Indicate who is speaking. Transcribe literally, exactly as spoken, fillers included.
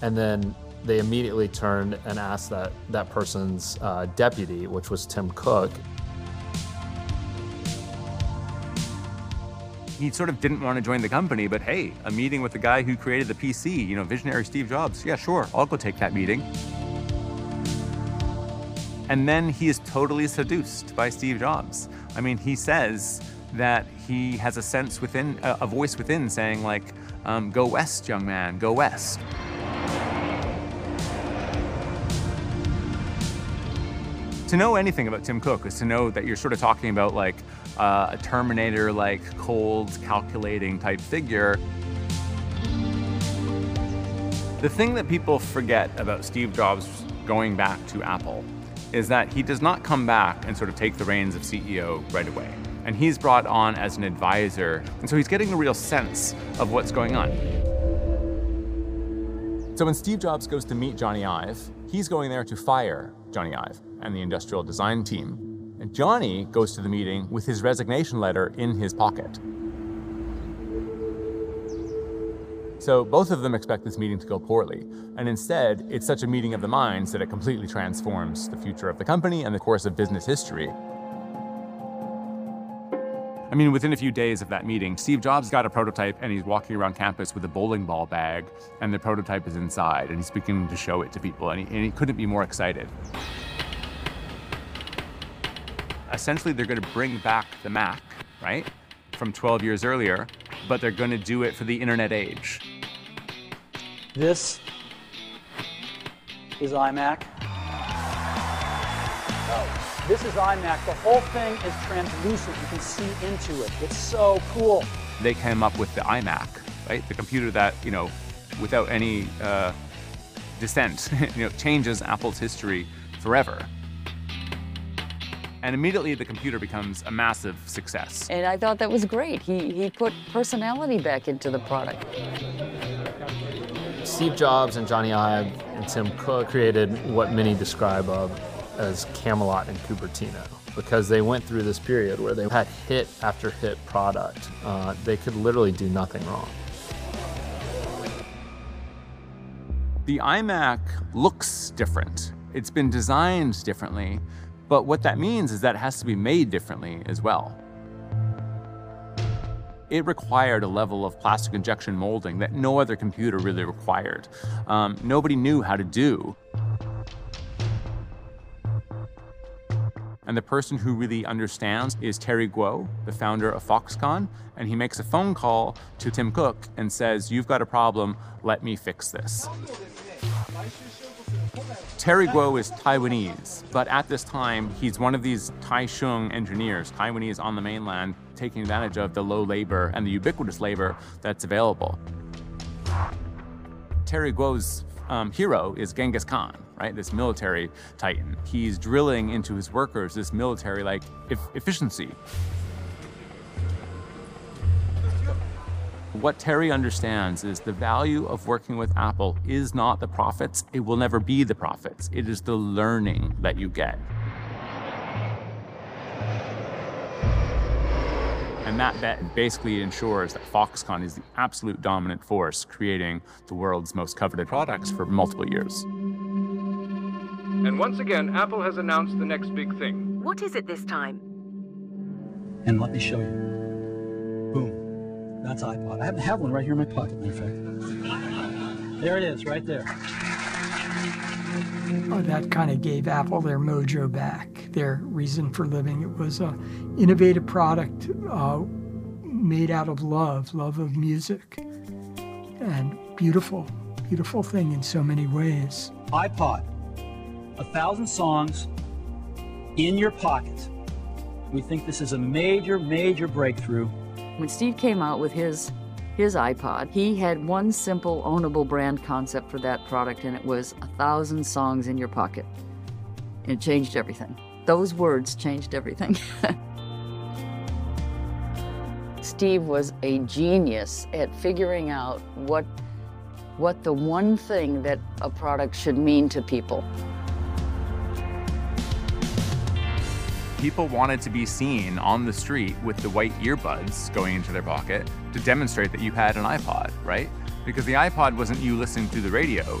Speaker 1: And then they immediately turned and asked that, that person's uh, deputy, which was Tim Cook.
Speaker 2: He sort of didn't want to join the company, but hey, a meeting with the guy who created the P C, you know, visionary Steve Jobs. Yeah, sure, I'll go take that meeting. And then he is totally seduced by Steve Jobs. I mean, he says that he has a sense within, a voice within saying like, um, go west, young man, go west. To know anything about Tim Cook is to know that you're sort of talking about like uh, a Terminator-like, cold, calculating type figure. The thing that people forget about Steve Jobs going back to Apple is that he does not come back and sort of take the reins of C E O right away. And he's brought on as an advisor, and so he's getting a real sense of what's going on. So when Steve Jobs goes to meet Johnny Ive, he's going there to fire Johnny Ive and the industrial design team. And Johnny goes to the meeting with his resignation letter in his pocket. So both of them expect this meeting to go poorly. And instead, it's such a meeting of the minds that it completely transforms the future of the company and the course of business history. I mean, within a few days of that meeting, Steve Jobs got a prototype and he's walking around campus with a bowling ball bag and the prototype is inside and he's beginning to show it to people and he, and he couldn't be more excited. Essentially, they're going to bring back the Mac, right, from twelve years earlier, but they're going to do it for the internet age.
Speaker 3: This is iMac. Oh, this is iMac. The whole thing is translucent. You can see into it. It's so cool.
Speaker 2: They came up with the iMac, right? The computer that, you know, without any uh, dissent, you know, changes Apple's history forever. And immediately the computer becomes a massive success.
Speaker 4: And I thought that was great. He, he put personality back into the product.
Speaker 1: Steve Jobs and Johnny Ive and Tim Cook created what many describe of as Camelot and Cupertino, because they went through this period where they had hit after hit product. Uh, they could literally do nothing wrong.
Speaker 2: The iMac looks different. It's been designed differently. But what that means is that it has to be made differently as well. It required a level of plastic injection molding that no other computer really required. Um, nobody knew how to do. And the person who really understands is Terry Guo, the founder of Foxconn, and he makes a phone call to Tim Cook and says, "You've got a problem, let me fix this." Terry Guo is Taiwanese, but at this time, he's one of these Taichung engineers, Taiwanese on the mainland, taking advantage of the low labor and the ubiquitous labor that's available. Terry Guo's um, hero is Genghis Khan, right? This military titan. He's drilling into his workers this military-like e- efficiency. What Terry understands is the value of working with Apple is not the profits. It will never be the profits. It is the learning that you get. And that bet basically ensures that Foxconn is the absolute dominant force creating the world's most coveted products for multiple years.
Speaker 5: And once again, Apple has announced the next big thing.
Speaker 6: What is it this time?
Speaker 3: And let me show you. Boom. That's iPod. I happen to have one right here in my pocket, matter of fact. There it is, right there.
Speaker 7: Oh, that kind of gave Apple their mojo back, their reason for living. It was an innovative product uh, made out of love, love of music, and beautiful, beautiful thing in so many ways.
Speaker 3: iPod, a thousand songs in your pocket. We think this is a major, major breakthrough.
Speaker 4: When Steve came out with his, his iPod, he had one simple ownable brand concept for that product, and it was a thousand songs in your pocket. It changed everything. Those words changed everything. Steve was a genius at figuring out what, what the one thing that a product should mean to people.
Speaker 2: People wanted to be seen on the street with the white earbuds going into their pocket to demonstrate that you had an iPod, right? Because the iPod wasn't you listening to the radio.